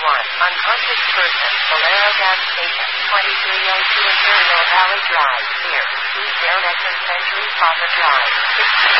Unconscious person, Valero gas station, 2302 Imperial Valley Drive, near East Erickson Century Plaza Drive, 16.